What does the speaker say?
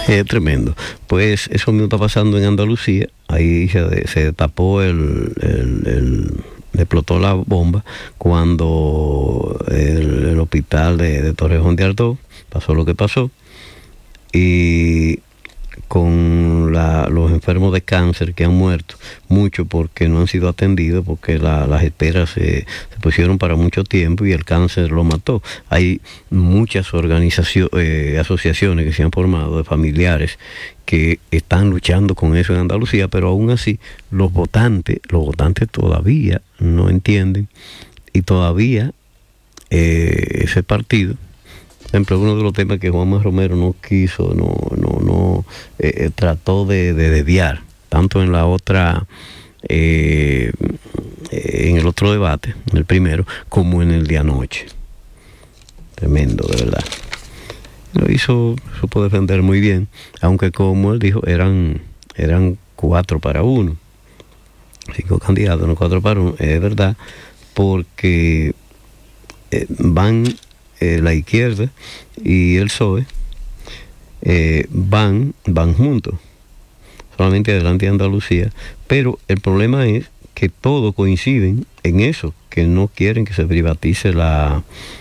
Es tremendo. Pues eso mismo está pasando en Andalucía. Ahí se tapó explotó la bomba cuando el hospital de Torrejón de Ardoz pasó lo que pasó. Y con los enfermos de cáncer que han muerto, mucho porque no han sido atendidos, porque las esperas se pusieron para mucho tiempo y el cáncer lo mató. Hay muchas asociaciones que se han formado de familiares que están luchando con eso en Andalucía, pero aún así los votantes todavía no entienden y todavía ese partido. Por ejemplo, uno de los temas que Juanma Romero no quiso, trató de desviar, tanto en la otra, en el otro debate, en el primero, como en el de anoche. Tremendo, de verdad. Lo supo defender muy bien, aunque como él dijo, eran 4-1. 5 candidatos, no 4-1, es verdad, porque van la izquierda y el PSOE van juntos, solamente adelante de Andalucía, pero el problema es que todos coinciden en eso, que no quieren que se privatice la